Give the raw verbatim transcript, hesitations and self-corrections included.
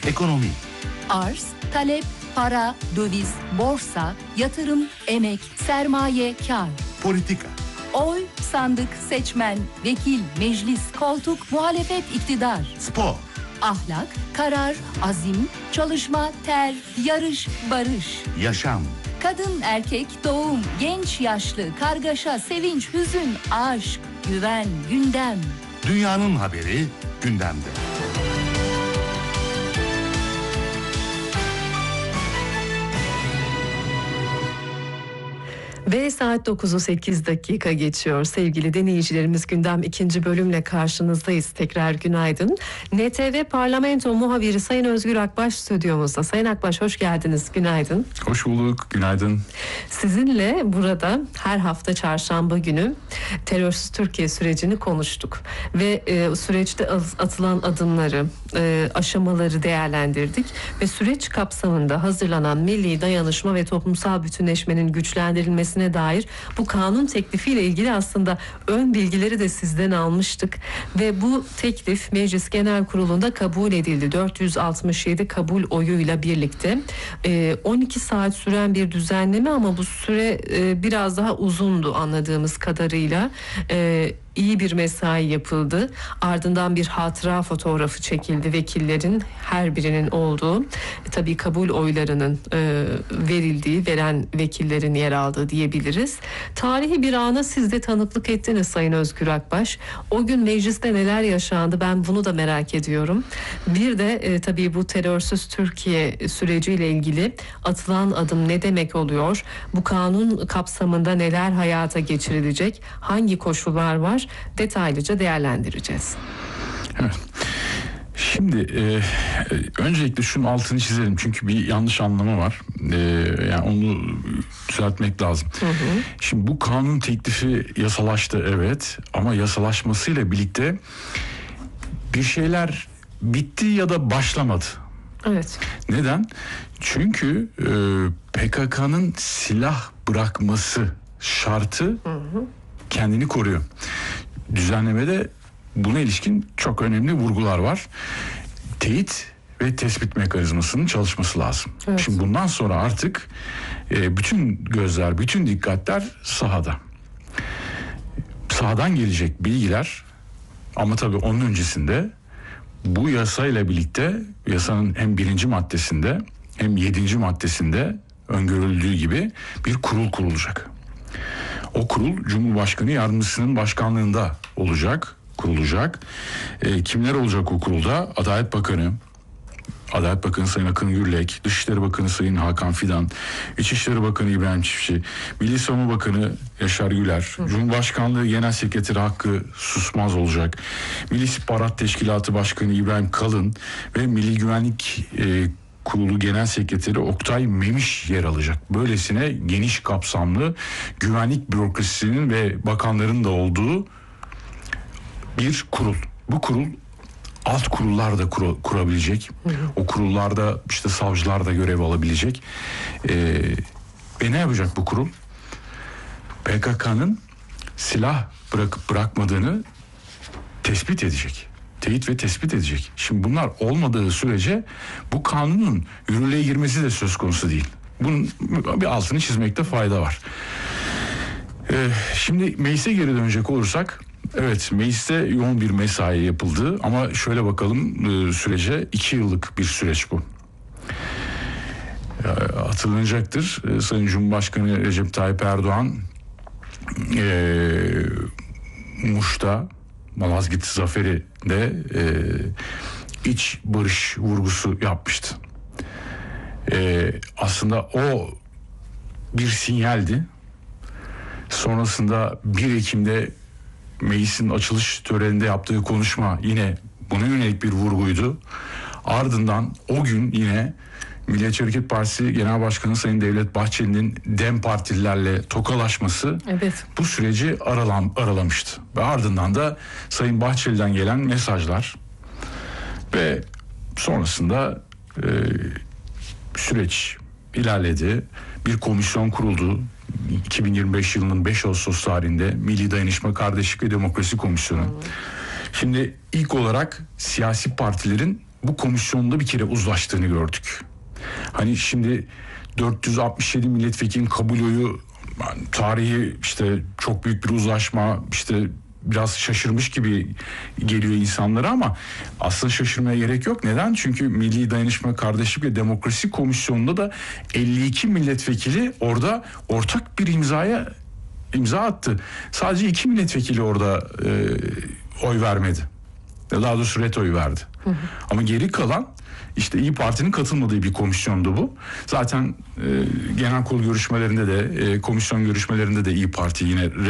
Ekonomi. Arz, talep, para, döviz, borsa, yatırım, emek, sermaye, kar. Politika. Oy, sandık, seçmen, vekil, meclis, koltuk, muhalefet, iktidar. Spor. Ahlak, karar, azim, çalışma, ter, yarış, barış. Yaşam. Kadın, erkek, doğum, genç, yaşlı, kargaşa, sevinç, hüzün, aşk, güven, gündem. Dünyanın haberi gündemde. Ve saat dokuzu sekiz dakika geçiyor. Sevgili dinleyicilerimiz, gündem ikinci bölümle karşınızdayız. Tekrar günaydın. N T V Parlamento muhabiri Sayın Özgür Akbaş stüdyomuzda. Sayın Akbaş, hoş geldiniz. Günaydın. Hoş bulduk. Günaydın. Sizinle burada her hafta çarşamba günü terörsüz Türkiye sürecini konuştuk. Ve e, süreçte atılan adımları, e, aşamaları değerlendirdik. Ve süreç kapsamında hazırlanan milli dayanışma ve toplumsal bütünleşmenin güçlendirilmesine dair bu kanun teklifiyle ilgili aslında ön bilgileri de sizden almıştık ve bu teklif Meclis Genel Kurulu'nda kabul edildi. dört yüz altmış yedi kabul oyuyla birlikte on iki saat süren bir düzenleme, ama bu süre biraz daha uzundu anladığımız kadarıyla. İyi bir mesai yapıldı. Ardından bir hatıra fotoğrafı çekildi. Vekillerin her birinin olduğu, e, tabii kabul oylarının e, verildiği, veren vekillerin yer aldığı diyebiliriz. Tarihi bir ana siz de tanıklık ettiniz Sayın Özgür Akbaş. O gün mecliste neler yaşandı, ben bunu da merak ediyorum. Bir de e, tabii bu terörsüz Türkiye süreciyle ilgili atılan adım ne demek oluyor? Bu kanun kapsamında neler hayata geçirilecek? Hangi koşullar var? Detaylıca değerlendireceğiz. Evet. Şimdi e, öncelikle şunun altını çizelim, çünkü bir yanlış anlama var. E, yani onu düzeltmek lazım. Hı hı. Şimdi bu kanun teklifi yasalaştı, evet, ama yasalaşmasıyla birlikte bir şeyler bitti ya da başlamadı. Evet. Neden? Çünkü e, P K K'nın silah bırakması şartı hı hı. kendini koruyor. Düzenlemede buna ilişkin çok önemli vurgular var. Teyit ve tespit mekanizmasının çalışması lazım. Evet. Şimdi bundan sonra artık e, bütün gözler, bütün dikkatler sahada. Sahadan gelecek bilgiler, ama tabii onun öncesinde bu yasayla birlikte yasanın hem birinci maddesinde hem yedinci maddesinde öngörüldüğü gibi bir kurul kurulacak. O kurul Cumhurbaşkanı Yardımcısının başkanlığında olacak, kurulacak. E, kimler olacak o kurulda? Adalet Bakanı, Adalet Bakanı Sayın Akın Gürlek, Dışişleri Bakanı Sayın Hakan Fidan, İçişleri Bakanı İbrahim Çiftçi, Milli Savunma Bakanı Yaşar Güler, Hı. Cumhurbaşkanlığı Genel Sekreteri Hakkı Susmaz olacak, Milli İstihbarat Teşkilatı Başkanı İbrahim Kalın ve Milli Güvenlik e, Kurulu Genel Sekreteri Oktay Memiş yer alacak. Böylesine geniş kapsamlı güvenlik bürokrasisinin ve bakanların da olduğu bir kurul. Bu kurul alt kurullar da kur, kurabilecek. Hı hı. O kurullarda işte savcılar da görev alabilecek. Ee, ve ne yapacak bu kurul? P K K'nın silah bırakıp bırakmadığını tespit edecek. Teyit ve tespit edecek. Şimdi bunlar olmadığı sürece bu kanunun yürürlüğe girmesi de söz konusu değil. Bunun bir altını çizmekte fayda var. Ee, şimdi meclise geri dönecek olursak, evet, mecliste yoğun bir mesai yapıldı, ama şöyle bakalım e, sürece, iki yıllık bir süreç bu. E, hatırlanacaktır, e, Sayın Cumhurbaşkanı Recep Tayyip Erdoğan e, Muş'ta, Malazgirt Zaferi de e, iç barış vurgusu yapmıştı. E, aslında o bir sinyaldi. Sonrasında bir Ekim'de meclisin açılış töreninde yaptığı konuşma yine buna yönelik bir vurguydu. Ardından o gün yine Milliyetçi Hareket Partisi Genel Başkanı Sayın Devlet Bahçeli'nin DEM partililerle tokalaşması, evet, bu süreci aralam, aralamıştı. Ve ardından da Sayın Bahçeli'den gelen mesajlar ve sonrasında e, süreç ilerledi. Bir komisyon kuruldu. iki bin yirmi beş yılının beş Ağustos tarihinde Milli Dayanışma, Kardeşlik ve Demokrasi Komisyonu. Hmm. Şimdi ilk olarak siyasi partilerin bu komisyonda bir kere uzlaştığını gördük. Hani şimdi dört yüz altmış yedi milletvekilinin kabul oyu, tarihi işte çok büyük bir uzlaşma, işte biraz şaşırmış gibi geliyor insanlara ama aslında şaşırmaya gerek yok. Neden? Çünkü Milli Dayanışma, Kardeşlik ve Demokrasi Komisyonu'nda da elli iki milletvekili orada ortak bir imzaya imza attı. Sadece iki milletvekili orada e, oy vermedi. Daha doğrusu ret oy verdi. Hı hı. Ama geri kalan işte İYİ Parti'nin katılmadığı bir komisyondu bu. Zaten e, genel kurul görüşmelerinde de e, komisyon görüşmelerinde de İYİ Parti yine